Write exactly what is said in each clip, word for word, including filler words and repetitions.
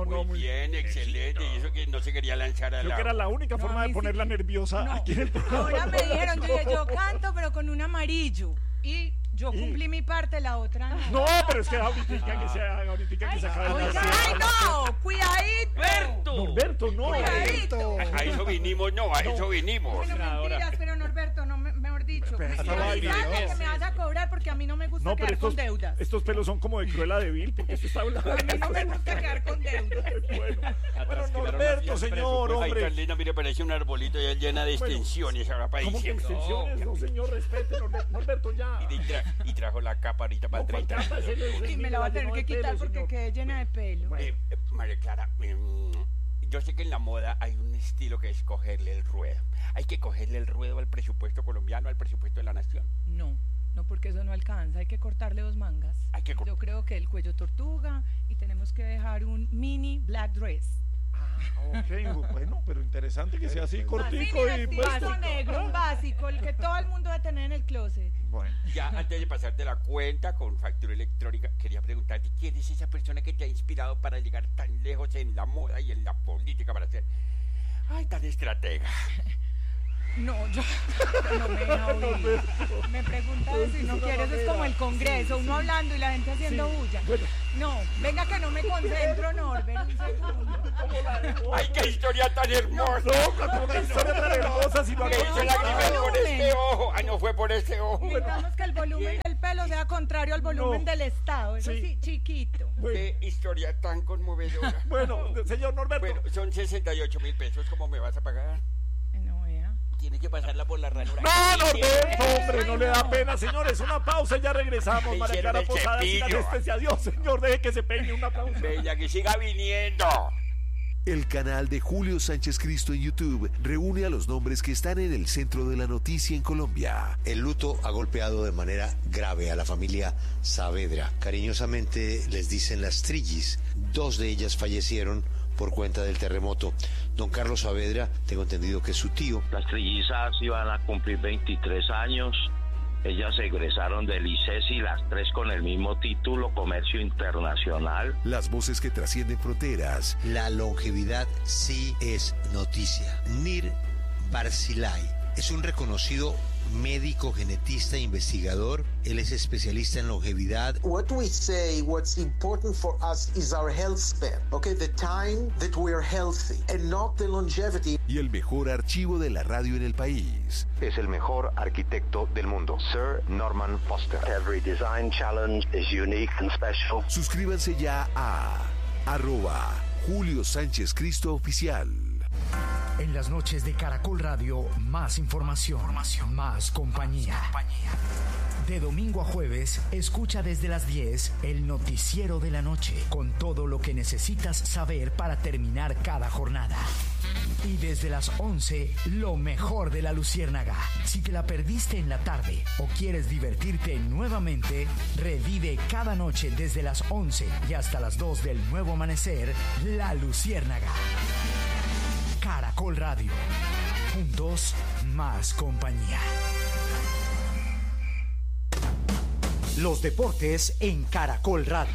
no, muy no. Muy bien, excelente. Y eso que no se quería lanzar al Creo lado. que era la única No, forma a de mí sí. ponerla nerviosa No. aquí en el programa. Ahora me dijeron, yo, dije, yo canto, pero con un amarillo. Y yo Y- cumplí mi parte, la otra no. No, pero es que ahorita que se haga, ahorita que se acabe Oiga, la ¡ay, no! ¡Cuidadito! ¡Berto! Norberto, no. Cuidadito. A eso vinimos, no, a eso vinimos. Bueno, mentiras, pero Norberto, no, me- mejor dicho. Pero Me esta quiero vaina, evitar no. que me vas a cobrar porque a mí no me gusta No, pero quedar estos, con deudas. estos pelos son como de Cruella de Vil, porque esto está hablando. A mí no me gusta quedar con deudas. Bueno, Atrás bueno, quedaron Norberto, las señor, Ay, hombre. tan linda, mire, parece un arbolito ya llena de Bueno, extensiones ahora para ¿Cómo que diciembre. extensiones? No, señor, respete, Norberto, Norberto, ya. Y, de- tra- y trajo la capa ahorita para No, el ¿cuál treinta. capa? Ese no es el Y me mío, la va a llenó tener de que pelo, quitar porque señor. quedé llena de pelo. Eh, eh, María Clara, mm, yo sé que en la moda hay un estilo que es cogerle el ruedo. Hay que cogerle el ruedo al presupuesto colombiano, al presupuesto de la nación. No, no, porque eso no alcanza. Hay que cortarle dos mangas. Hay que cort- Yo creo que el cuello tortuga y tenemos que dejar un mini black dress. Ok, bueno, pero interesante que sea así cortico Así, y mira, puesto. básico negro, un básico, el que todo el mundo debe tener en el closet. Bueno, Ya antes de pasarte la cuenta con factura electrónica, quería preguntarte, ¿quién es esa persona que te ha inspirado para llegar tan lejos en la moda y en la política para ser, ay, tan estratega? No, yo no me deja oír. Me pregunta eso y no quieres, es como el Congreso, uno hablando y la gente haciendo bulla. bueno. No, venga que no me concentro, Norbert, un segundo. ¡Ay, qué historia tan hermosa! No, cuando una historia tan hermosa, si no Me hizo no, la no, gripe no, por no, este no. ojo. Ah, no fue por este ojo. Necesitamos que el volumen del pelo sea contrario al volumen No. del Estado, eso Sí. sí, chiquito. Bueno, Qué historia tan conmovedora. bueno, señor Norberto. Bueno, son sesenta y ocho mil pesos. ¿Cómo me vas a pagar? No, vea. Tienes que pasarla por la ranura. No, Norberto, Ay, hombre, no le da no. pena, señores. Una pausa y ya regresamos. Me María hicieron Clara el Posada sin cepillo. anestesia. Adiós, señor, deje que se peine una pausa. Bella, que siga viniendo. El canal de Julio Sánchez Cristo en YouTube reúne a los nombres que están en el centro de la noticia en Colombia. El luto ha golpeado de manera grave a la familia Saavedra. Cariñosamente les dicen las Trillis. Dos de ellas fallecieron por cuenta del terremoto. Don Carlos Saavedra, tengo entendido que es su tío. Las trillizas iban a cumplir veintitrés años. Ellas egresaron del ICESI, las tres con el mismo título, Comercio Internacional. Las voces que trascienden fronteras. La longevidad sí es noticia. Nir Barzilay es un reconocido médico, genetista e investigador. Él es especialista en longevidad. What we say, what's important for us is our health span, okay? The time that we are healthy and not the longevity. Y el mejor archivo de la radio en el país. Es el mejor arquitecto del mundo, Sir Norman Foster. Every design challenge is unique and special. Suscríbanse ya a arroba Julio Sánchez Cristo Oficial. En las noches de Caracol Radio, más información, más compañía. De domingo a jueves, escucha desde las diez el noticiero de la noche, con todo lo que necesitas saber para terminar cada jornada. Y desde las once, lo mejor de la Luciérnaga. Si te la perdiste en la tarde o quieres divertirte nuevamente, revive cada noche desde las once y hasta las dos del nuevo amanecer, La Luciérnaga. Caracol Radio. Juntos, más compañía. Los deportes en Caracol Radio.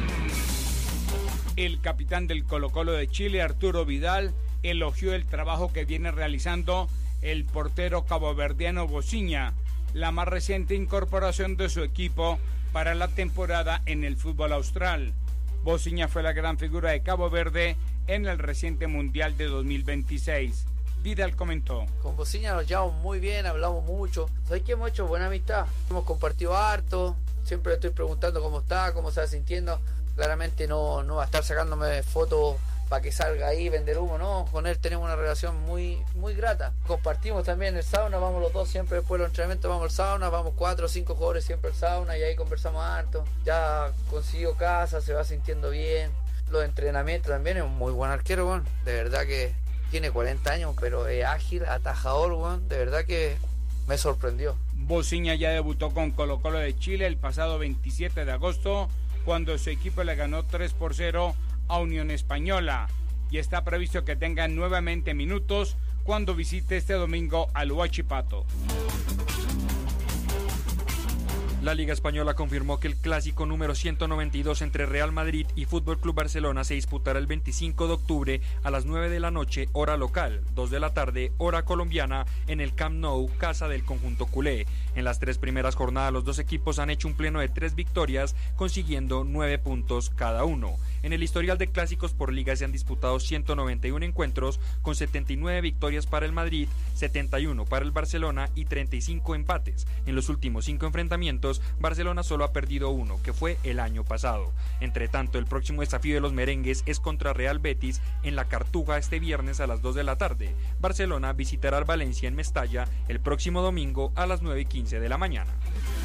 El capitán del Colo-Colo de Chile, Arturo Vidal, elogió el trabajo que viene realizando el portero caboverdiano Bociña, la más reciente incorporación de su equipo para la temporada en el fútbol austral. Bociña fue la gran figura de Cabo Verde en el reciente Mundial de dos mil veintiséis. Vidal comentó: con Bociña nos llevamos muy bien, hablamos mucho. ¿Sabes que hemos hecho buena amistad? Hemos compartido harto, siempre le estoy preguntando cómo está, cómo se va sintiendo. Claramente no, no va a estar sacándome fotos para que salga ahí, vender humo, no. Con él tenemos una relación muy, muy grata. Compartimos también el sauna, vamos los dos siempre después de los entrenamientos, vamos al sauna, vamos cuatro o cinco jugadores siempre al sauna y ahí conversamos harto. Ya consiguió casa, se va sintiendo bien. Los entrenamientos también, es un muy buen arquero, bueno. De verdad que tiene cuarenta años, pero es ágil, atajador, bueno. De verdad que me sorprendió. Bociña ya debutó con Colo-Colo de Chile el pasado veintisiete de agosto, cuando su equipo le ganó tres por cero a Unión Española, y está previsto que tenga nuevamente minutos cuando visite este domingo al Huachipato. La Liga Española confirmó que el clásico número ciento noventa y dos entre Real Madrid y y Fútbol Club Barcelona se disputará el veinticinco de octubre a las nueve de la noche, hora local, dos de la tarde, hora colombiana, en el Camp Nou, casa del conjunto culé. En las tres primeras jornadas los dos equipos han hecho un pleno de tres victorias, consiguiendo nueve puntos cada uno. En el historial de clásicos por liga se han disputado ciento noventa y uno encuentros, con setenta y nueve victorias para el Madrid, setenta y uno para el Barcelona y treinta y cinco empates. En los últimos cinco enfrentamientos, Barcelona solo ha perdido uno, que fue el año pasado. Entre tanto, el próximo desafío de los merengues es contra Real Betis en la Cartuja este viernes a las dos de la tarde. Barcelona visitará al Valencia en Mestalla el próximo domingo a las nueve y quince de la mañana.